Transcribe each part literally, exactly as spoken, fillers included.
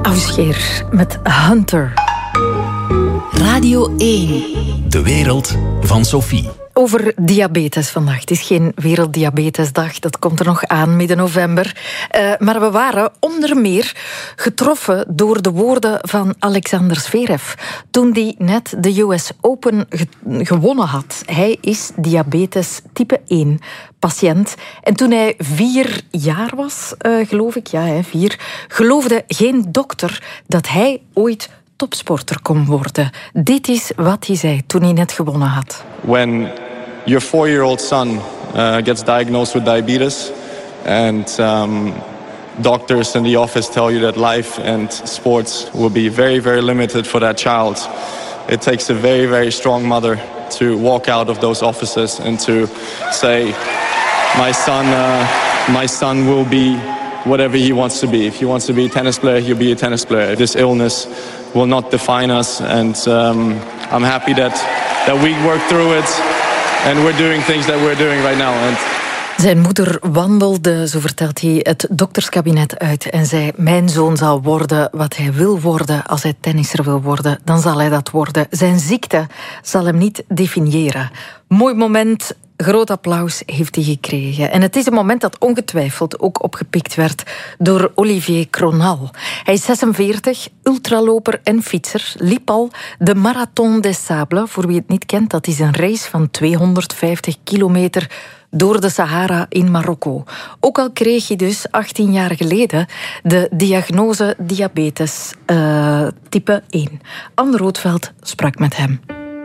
Ausgeer met Hunter. Radio één. De wereld van Sophie. Over diabetes vandaag. Het is geen Werelddiabetesdag, dat komt er nog aan, midden november. Uh, maar we waren onder meer getroffen door de woorden van Alexander Zverev toen hij net de U S Open ge- gewonnen had. Hij is diabetes type één patiënt. En toen hij vier jaar was, uh, geloof ik, ja, hè, vier, geloofde geen dokter dat hij ooit topsporter kon worden. Dit is wat hij zei toen hij net gewonnen had. When your four-year-old son uh, gets diagnosed with diabetes and um, doctors in the office tell you that life and sports will be very, very limited for that child, it takes a very, very strong mother to walk out of those offices and to say, my son, uh, my son will be whatever he wants to be. If he wants to be a tennis player, he'll be a tennis player. This illness will not define us, and um, I'm happy that that we work through it and we're doing things that we're doing right now. And zijn moeder wandelde, zo vertelt hij, het dokterskabinet uit en zei: mijn zoon zal worden wat hij wil worden. Als hij tennisser wil worden, dan zal hij dat worden. Zijn ziekte zal hem niet definiëren. Mooi moment. Groot applaus heeft hij gekregen. En het is een moment dat ongetwijfeld ook opgepikt werd door Olivier Cronal. Hij is zesenveertig, ultraloper en fietser, liep al de Marathon des Sables. Voor wie het niet kent, dat is een race van tweehonderdvijftig kilometer door de Sahara in Marokko. Ook al kreeg hij dus achttien jaar geleden de diagnose diabetes uh, type één. Anne Roodveld sprak met hem.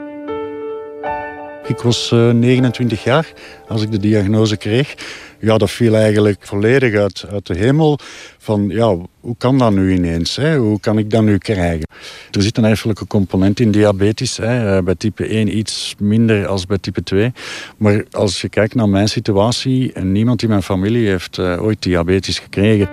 Ik was uh, negenentwintig jaar als ik de diagnose kreeg. Ja, dat viel eigenlijk volledig uit, uit de hemel. Van, ja, hoe kan dat nu ineens? Hè? Hoe kan ik dat nu krijgen? Er zit een erfelijke component in diabetes. Hè? Bij type één iets minder als bij type twee. Maar als je kijkt naar mijn situatie, en niemand in mijn familie heeft uh, ooit diabetes gekregen.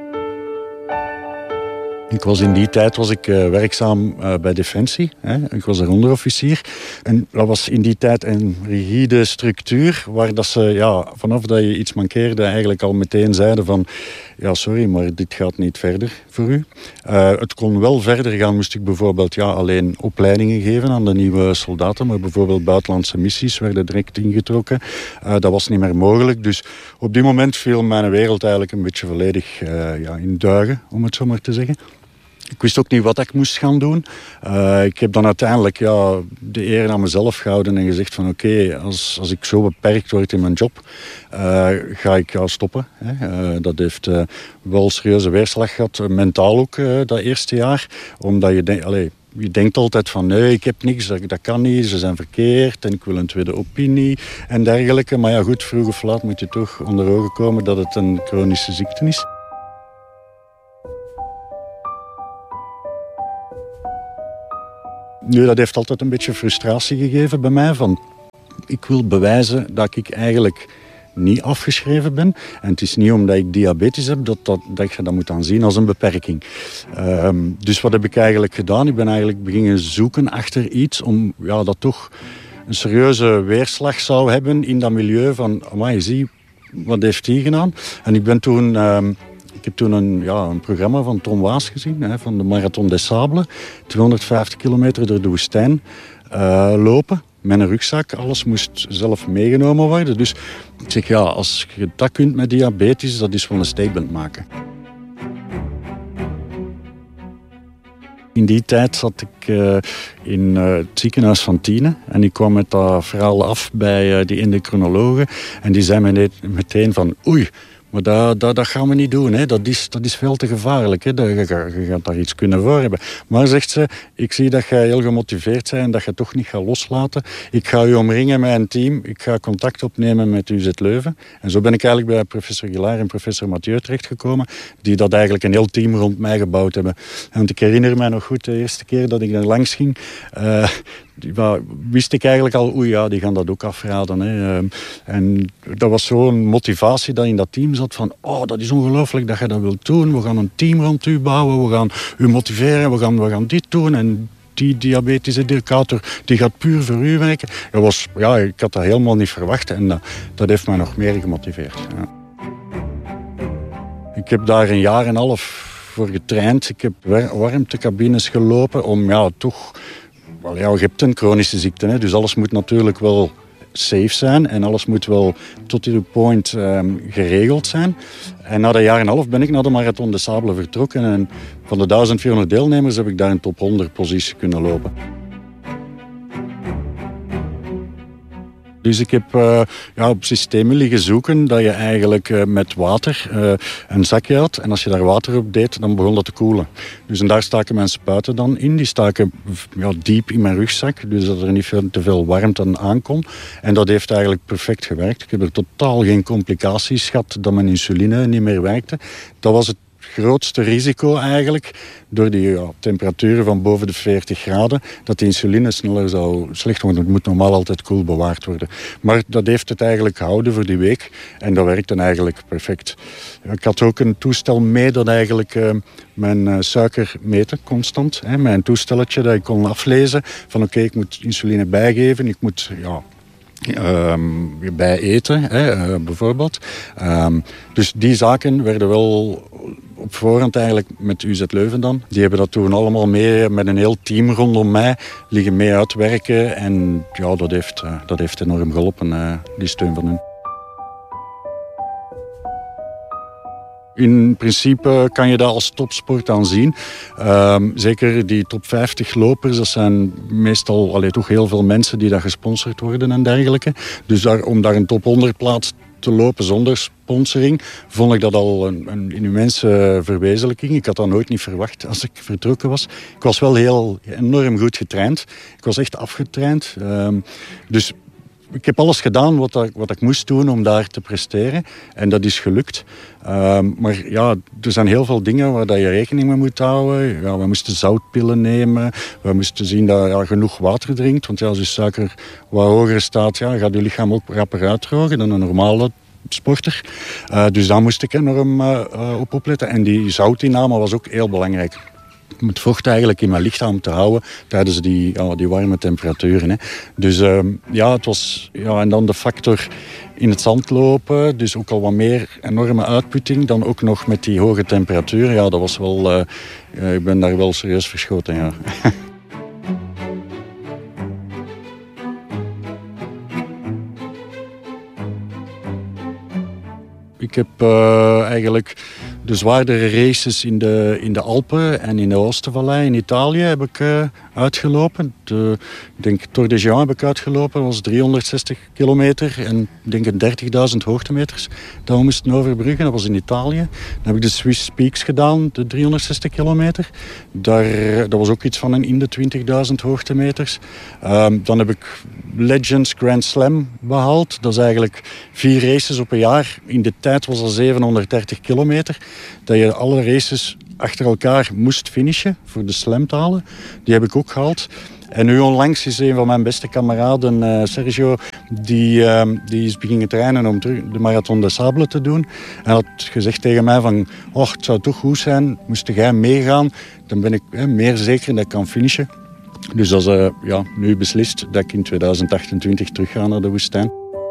Ik was in die tijd was ik uh, werkzaam uh, bij Defensie. Hè. Ik was er onderofficier. En dat was in die tijd een rigide structuur waar dat ze, ja, vanaf dat je iets mankeerde, eigenlijk al meteen zeiden van, ja, sorry, maar dit gaat niet verder voor u. Uh, het kon wel verder gaan, moest ik bijvoorbeeld ja, alleen opleidingen geven aan de nieuwe soldaten, maar bijvoorbeeld buitenlandse missies werden direct ingetrokken. Uh, dat was niet meer mogelijk. Dus op die moment viel mijn wereld eigenlijk een beetje volledig uh, ja, in duigen, om het zo maar te zeggen. Ik wist ook niet wat ik moest gaan doen. Uh, ik heb dan uiteindelijk ja, de eer aan mezelf gehouden en gezegd van oké, okay, als, als ik zo beperkt word in mijn job, uh, ga ik ja, stoppen. Hè. Uh, dat heeft uh, wel serieuze weerslag gehad, uh, mentaal ook uh, dat eerste jaar. Omdat je denkt, allez, je denkt altijd van nee, ik heb niks, dat, dat kan niet, ze zijn verkeerd en ik wil een tweede opinie en dergelijke. Maar ja goed, vroeg of laat moet je toch onder ogen komen dat het een chronische ziekte is. Nu, dat heeft altijd een beetje frustratie gegeven bij mij. Van, ik wil bewijzen dat ik eigenlijk niet afgeschreven ben. En het is niet omdat ik diabetes heb dat, dat, dat je dat moet aanzien als een beperking. Um, dus wat heb ik eigenlijk gedaan? Ik ben eigenlijk beginnen zoeken achter iets om ja, dat toch een serieuze weerslag zou hebben in dat milieu van, amai, zie, wat heeft die gedaan? En ik ben toen... Um, Ik heb toen een, ja, een programma van Tom Waas gezien, hè, van de Marathon des Sables. tweehonderdvijftig kilometer door de woestijn uh, lopen. Met een rugzak, alles moest zelf meegenomen worden. Dus ik zeg, ja, als je dat kunt met diabetes, dat is wel een statement maken. In die tijd zat ik uh, in uh, het ziekenhuis van Tiene. En ik kwam met dat verhaal af bij uh, die endocrinologen. En die zei me meteen van, oei, maar dat, dat, dat gaan we niet doen. Hè. Dat, is, dat is veel te gevaarlijk. Hè. Dat, je, je gaat daar iets kunnen voor hebben. Maar zegt ze, ik zie dat jij heel gemotiveerd bent en dat je toch niet gaat loslaten. Ik ga u omringen met een team. Ik ga contact opnemen met U Z Leuven. En zo ben ik eigenlijk bij professor Gilaar en professor Mathieu terechtgekomen. Die dat eigenlijk een heel team rond mij gebouwd hebben. En ik herinner mij nog goed de eerste keer dat ik daar langs ging. Uh, wist ik eigenlijk al, oei ja, die gaan dat ook afraden. Hè. En dat was zo'n motivatie dat in dat team zat van, oh, dat is ongelooflijk dat je dat wilt doen. We gaan een team rond u bouwen, we gaan u motiveren, we gaan, we gaan dit doen. En die diabetes-educator, die gaat puur voor u werken. Dat was, ja, ik had dat helemaal niet verwacht en dat, dat heeft mij nog meer gemotiveerd. Ja. Ik heb daar een jaar en een half voor getraind. Ik heb warmtecabines gelopen om ja, toch... Wel, ja, je hebt een chronische ziekte, hè, dus alles moet natuurlijk wel safe zijn en alles moet wel tot die point um, geregeld zijn. En na dat jaar en een half ben ik naar de Marathon des Sables vertrokken en van de duizend vierhonderd deelnemers heb ik daar een top honderd positie kunnen lopen. Dus ik heb uh, ja, op systemen liggen zoeken dat je eigenlijk uh, met water uh, een zakje had. En als je daar water op deed, dan begon dat te koelen. Dus en daar staken mijn spuiten dan in. Die staken ja, diep in mijn rugzak. Dus dat er niet veel, te veel warmte aan kon. En dat heeft eigenlijk perfect gewerkt. Ik heb er totaal geen complicaties gehad dat mijn insuline niet meer werkte. Dat was het grootste risico eigenlijk, door die ja, temperaturen van boven de veertig graden, dat de insuline sneller zou slecht worden. Het moet normaal altijd koel bewaard worden. Maar dat heeft het eigenlijk gehouden voor die week en dat werkte eigenlijk perfect. Ik had ook een toestel mee dat eigenlijk uh, mijn uh, suiker meten, constant. Hè, mijn toestelletje dat ik kon aflezen van oké, okay, ik moet insuline bijgeven, ik moet... Ja, Um, bij eten, hè, uh, bijvoorbeeld. Um, dus die zaken werden wel op voorhand eigenlijk met U Z Leuven dan. Die hebben dat toen allemaal mee met een heel team rondom mij liggen mee uitwerken. En ja, dat heeft, uh, dat heeft enorm geholpen, uh, die steun van hen. In principe kan je dat als topsport aanzien. Um, zeker die top vijftig lopers, dat zijn meestal allee, toch heel veel mensen die daar gesponsord worden en dergelijke. Dus daar, om daar een top honderd plaats te lopen zonder sponsoring, vond ik dat al een, een immense verwezenlijking. Ik had dat nooit niet verwacht als ik vertrokken was. Ik was wel heel enorm goed getraind. Ik was echt afgetraind. Um, dus ik heb alles gedaan wat, dat, wat ik moest doen om daar te presteren. En dat is gelukt. Um, maar ja, er zijn heel veel dingen waar dat je rekening mee moet houden. Ja, we moesten zoutpillen nemen. We moesten zien dat je ja, genoeg water drinkt. Want ja, als je suiker wat hoger staat, ja, gaat je lichaam ook rapper uitdrogen dan een normale sporter. Uh, dus daar moest ik enorm uh, uh, op opletten. En die zoutinname was ook heel belangrijk. Om het vocht eigenlijk in mijn lichaam te houden tijdens die, ja, die warme temperaturen. Hè. Dus uh, ja, het was... Ja, en dan de factor in het zand lopen. Dus ook al wat meer enorme uitputting. Dan ook nog met die hoge temperaturen. Ja, dat was wel... Uh, uh, ik ben daar wel serieus verschoten, ja. Ik heb uh, eigenlijk de zwaardere races in de, in de Alpen en in de Oostervallei in Italië heb ik uh, uitgelopen. De, ik denk Tour de Géant heb ik uitgelopen, dat was driehonderdzestig kilometer en ik denk een dertigduizend hoogtemeters dat we moesten overbruggen. Dat was in Italië. Dan heb ik de Swiss Peaks gedaan, de driehonderdzestig kilometer. Daar, dat was ook iets van een in de twintigduizend hoogtemeters. Um, dan heb ik Legends Grand Slam behaald. Dat is eigenlijk vier races op een jaar. In de tijd was dat zevenhonderddertig kilometer. Dat je alle races achter elkaar moest finishen voor de slam te halen. Die heb ik ook gehaald. En nu onlangs is een van mijn beste kameraden, uh, Sergio, die, uh, die is beginnen trainen om terug de Marathon des Sables te doen. Hij had gezegd tegen mij van, oh, het zou toch goed zijn, moest jij meegaan, dan ben ik eh, meer zeker dat ik kan finishen. Dus dat is uh, ja, nu beslist dat ik in tweeduizend achtentwintig terug ga naar de woestijn.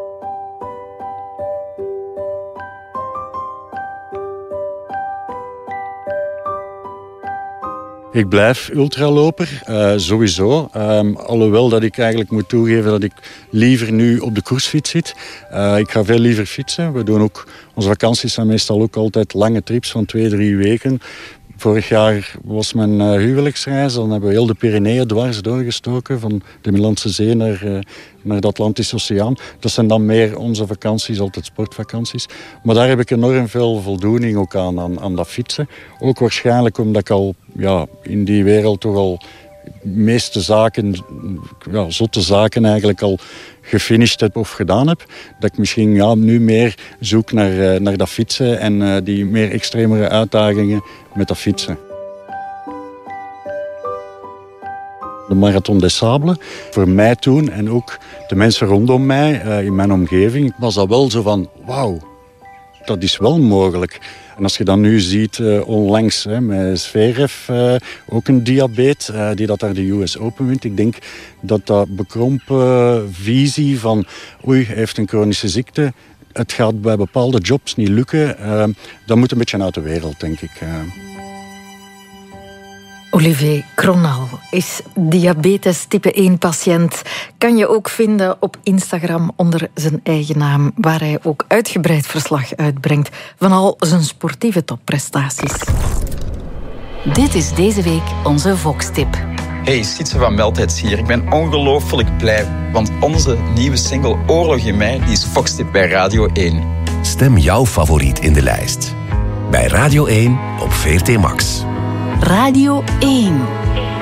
Ik blijf ultraloper, uh, sowieso. Um, alhoewel dat ik eigenlijk moet toegeven dat ik liever nu op de koersfiets zit. Uh, ik ga veel liever fietsen. We doen ook, onze vakanties zijn meestal ook altijd lange trips van twee, drie weken. Vorig jaar was mijn uh, huwelijksreis. Dan hebben we heel de Pyreneeën dwars doorgestoken. Van de Middellandse Zee naar, uh, naar de Atlantische Oceaan. Dat zijn dan meer onze vakanties, altijd sportvakanties. Maar daar heb ik enorm veel voldoening ook aan, aan, aan dat fietsen. Ook waarschijnlijk omdat ik al ja, in die wereld toch al de meeste zaken, ja, zotte zaken eigenlijk al gefinished heb of gedaan heb. Dat ik misschien ja, nu meer zoek naar, uh, naar dat fietsen en uh, die meer extremere uitdagingen met dat fietsen. De Marathon des Sables, voor mij toen en ook de mensen rondom mij, uh, in mijn omgeving, was dat wel zo van, wauw, dat is wel mogelijk. En als je dan nu ziet, uh, onlangs hè, met Zverev, uh, ook een diabeet, uh, die dat daar de U S Open wint. Ik denk dat dat bekrompen visie van, oei, hij heeft een chronische ziekte, het gaat bij bepaalde jobs niet lukken, uh, dat moet een beetje uit de wereld, denk ik. Uh. Olivier Kronal is diabetes type één patiënt. Kan je ook vinden op Instagram onder zijn eigen naam, waar hij ook uitgebreid verslag uitbrengt van al zijn sportieve topprestaties. Dit is deze week onze Vox-tip. Hey, Sietse van Meldheids hier. Ik ben ongelooflijk blij, want onze nieuwe single Oorlog in mij, die is Vox-tip bij Radio één. Stem jouw favoriet in de lijst. Bij Radio één op V R T Max. Radio één.